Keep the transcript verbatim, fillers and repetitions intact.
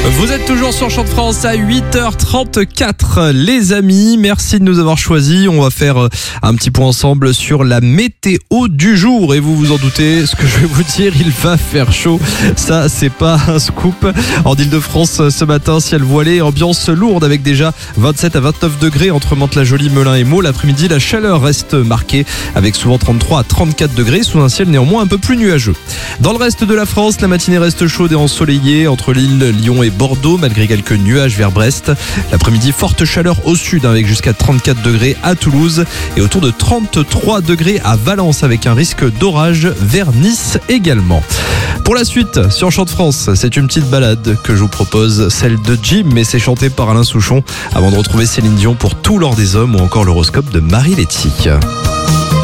Vous êtes toujours sur Chant de France à huit heures trente-quatre, les amis. Merci de nous avoir choisis. On va faire un petit point ensemble sur la météo du jour. Et vous vous en doutez, ce que je vais vous dire, il va faire chaud. Ça, c'est pas un scoop. En Île-de-France, ce matin, ciel voilé, ambiance lourde avec déjà vingt-sept à vingt-neuf degrés entre Mantes-la-Jolie, Melun et Meaux. L'après-midi, la chaleur reste marquée avec souvent trente-trois à trente-quatre degrés sous un ciel néanmoins un peu plus nuageux. Dans le reste de la France, la matinée reste chaude et ensoleillée entre Lille, Lyon et Bordeaux, malgré quelques nuages vers Brest. L'après-midi, forte chaleur au sud avec jusqu'à trente-quatre degrés à Toulouse et autour de trente-trois degrés à Valence avec un risque d'orage vers Nice également. Pour la suite, sur Chant de France, c'est une petite balade que je vous propose, celle de Jim, mais c'est chanté par Alain Souchon avant de retrouver Céline Dion pour Tout l'or des hommes ou encore l'horoscope de Marie Letty.